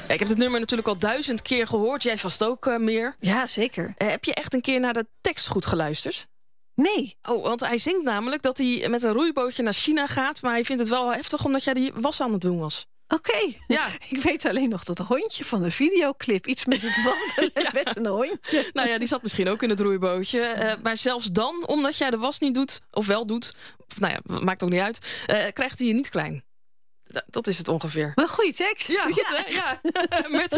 Ja, ik heb het nummer natuurlijk al 1000 keer gehoord. Jij vast ook meer. Ja, zeker. Heb je echt een keer naar de tekst goed geluisterd? Nee. Oh, want hij zingt namelijk dat hij met een roeibootje naar China gaat. Maar hij vindt het wel heftig omdat jij die was aan het doen was. Oké. Ja. Ik weet alleen nog dat hondje van de videoclip. Iets met het wandelen met een hondje. Nou ja, die zat misschien ook in het roeibootje. Maar zelfs dan, omdat jij de was niet doet, of wel doet... nou ja, maakt ook niet uit, krijgt hij je niet klein. Dat is het ongeveer. Wat een goede tekst. Ja, goed, hè? Ja. Matthew